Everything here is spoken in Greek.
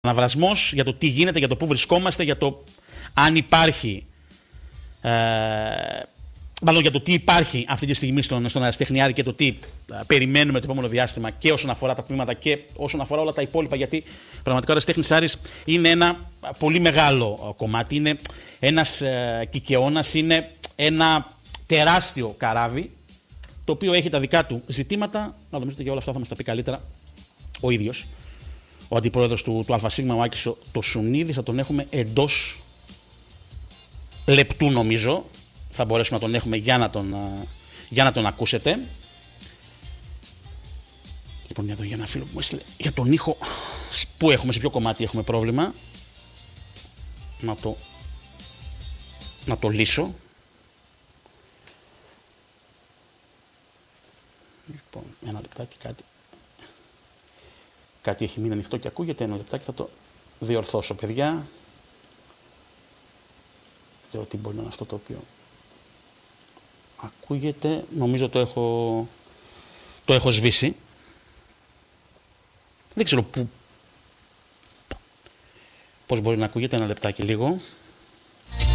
αναβρασμός για το τι γίνεται, για το πού βρισκόμαστε, για το αν υπάρχει. Μάλλον για το τι υπάρχει αυτή τη στιγμή στον Αεραστεχνιάδη και το τι περιμένουμε το επόμενο διάστημα και όσον αφορά τα τμήματα και όσον αφορά όλα τα υπόλοιπα. Γιατί πραγματικά ο Αεραστέχνης Άρης είναι ένα πολύ μεγάλο κομμάτι. Είναι ένας κικαιώνας, είναι ένα τεράστιο καράβι το οποίο έχει τα δικά του ζητήματα. Να νομίζω ότι για όλα αυτά θα μας τα πει καλύτερα ο ίδιος. Ο αντιπρόεδρος του ΑΣ, ο Άκης το Σουνίδης, θα τον έχουμε εντός λεπτού νομίζω. Θα μπορέσουμε να τον έχουμε για να τον ακούσετε. Λοιπόν, εδώ για ένα φίλο που μου έστειλε για τον ήχο. Πού έχουμε, σε ποιο κομμάτι έχουμε πρόβλημα. Να το λύσω. Λοιπόν, ένα λεπτάκι κάτι έχει μείνει ανοιχτό και ακούγεται. Ένα λεπτάκι θα το διορθώσω, παιδιά. Δεν ξέρω τι μπορεί να είναι αυτό το οποίο ακούγεται. Νομίζω το έχω σβήσει. Δεν ξέρω πώς μπορεί να ακούγεται. Ένα λεπτάκι λίγο.